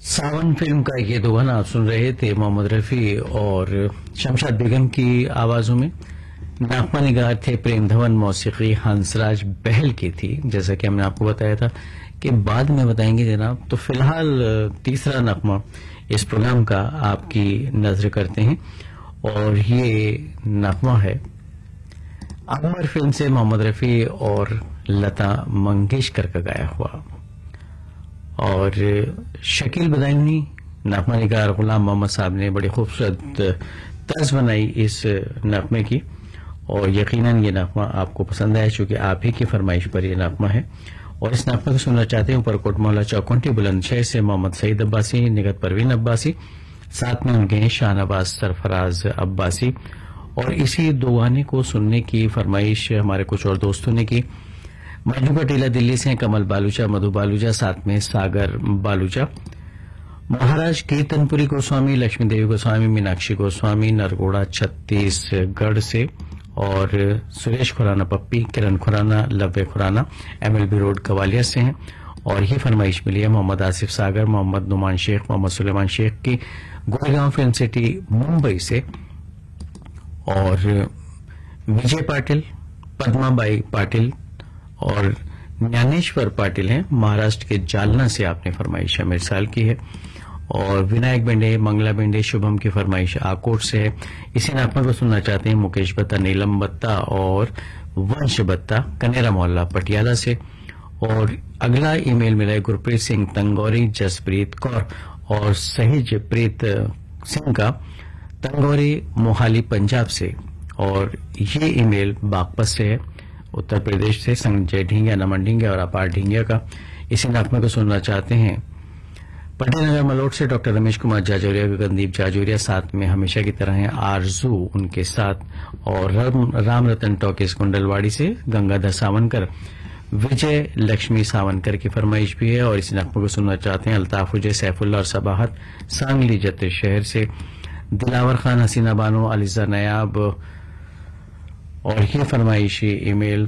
सावन film का ये दो गाना आप सुन रहे थे मोहम्मद रफी और शमशाद बेगम की आवाजों में। नागमा निगार थे प्रेम धवन, मौसीकी हंसराज बहल की थी, जैसा कि हमने आपको बताया था कि बाद में बताएंगे जनाब। तो फिलहाल तीसरा नगमा इस प्रोग्राम का आपकी नजर करते हैं और ये नगमा है अमर फिल्म से मोहम्मद रफी और लता मंगेशकर का गाया हुआ। और शकील बदायूनी, नगमा निगार गुलाम मोहम्मद साहब ने बड़ी खूबसूरत तर्ज बनाई इस नगमे की और यकीनन ये नगमा आपको पसंद आया चूंकि आप ही की फरमाइश पर यह नगमा है। और इस नगमे को सुनना चाहते हैं ऊपरकोट मोहल्ला चौकुंटी बुलंदशहर से मोहम्मद सईद अब्बासी, निगत परवीन अब्बासी, साथ में उनके शाहनवाज सरफराज अब्बासी। और इसी दो गाने को सुनने की फरमाइश हमारे कुछ और दोस्तों ने की। मंजू पटेला दिल्ली से, कमल बालूचा, मधु बालूचा, साथ में सागर बालूचा, महाराज कीर्तनपुरी गोस्वामी, लक्ष्मी देवी गोस्वामी, मीनाक्षी गोस्वामी नरगोड़ा छत्तीसगढ़ से, और सुरेश खुराना पप्पी, किरण खुराना, लव्य खुराना MLB रोड कवालिया से हैं। और ये फरमाइश मिली है मोहम्मद आसिफ सागर, मोहम्मद नुमान शेख, मोहम्मद सुलेमान शेख की गोरेगांव फिल्म सिटी मुंबई से। और विजय पाटिल, पद्माबाई पाटिल और ज्ञानेश्वर पाटिल हैं, महाराष्ट्र के जालना से आपने फरमाइश मिर्साल की है। और विनायक बेंडे, मंगला बेंडे, शुभम की फरमाइश आकोट से है। इसी नगमा को सुनना चाहते हैं मुकेश बत्ता, नीलम बत्ता और वंश बत्ता, कनेरा मोहल्ला पटियाला से। और अगला ईमेल मिला है गुरप्रीत सिंह तंगौरी, जसप्रीत कौर और सहिजप्रीत सिंह का, तंगौरी मोहाली पंजाब से। और ये ईमेल बागपत से है, उत्तर प्रदेश से, संजय ढींगिया, नमन ढींगिया और अपार ढींगिया का। इसी नगमे को सुनना चाहते हैं पटेलनगर मलोट से डॉक्टर रमेश कुमार जाजौरिया, गगनदीप जाजौरिया, साथ में हमेशा की तरह है आरजू उनके साथ। और राम रतन टॉकीज कुंडलवाड़ी से गंगाधर सावनकर, विजय लक्ष्मी सावनकर की फरमाइश भी है। और इसी नगमे को सुनना चाहते हैं अल्ताफ हुजै, सैफुल्ला और सबाहत, सांगली जत शहर से, दिलावर खान, हसीना बानो, अलीजा नयाब। और ये फरमाइशी ईमेल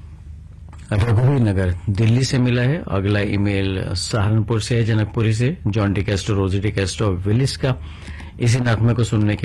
रघुवीर नगर दिल्ली से मिला है। अगला ईमेल सहारनपुर से है, जनकपुरी से, जॉन डिकेस्टो, रोजी डिकेस्टो, विलिस का। इसी नगमे को सुनने के